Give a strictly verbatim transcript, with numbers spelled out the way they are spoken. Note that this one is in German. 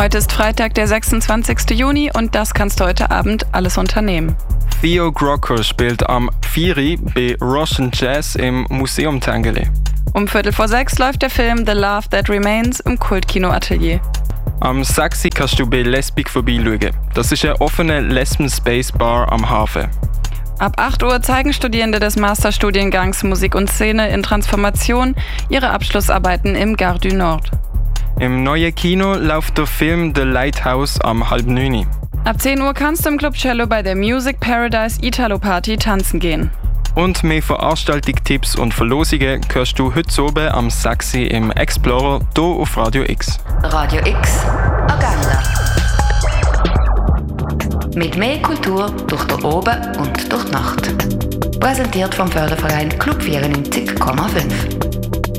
Heute ist Freitag, der sechsundzwanzigsten Juni und das kannst du heute Abend alles unternehmen. Theo Grocker spielt am vier bei Russian Jazz im Museum Tangeli. Um Viertel vor sechs läuft der Film The Love That Remains im Kultkino Atelier. Am sechs kannst du bei Lesbik vorbeischauen. Das ist eine offene Lesben-Space-Bar am Hafen. Ab acht Uhr zeigen Studierende des Masterstudiengangs Musik und Szene in Transformation ihre Abschlussarbeiten im Gare du Nord. Im neuen Kino läuft der Film The Lighthouse am halb neun. Ab zehn Uhr kannst du im Club Cello bei der Music Paradise Italo Party tanzen gehen. Und mehr Veranstaltungstipps und Verlosungen hörst du heute oben am sechs im Explorer hier auf Radio X. Radio X Agenda. Mit mehr Kultur durch den Oben und durch die Nacht. Präsentiert vom Förderverein Club vierundneunzig Komma fünf.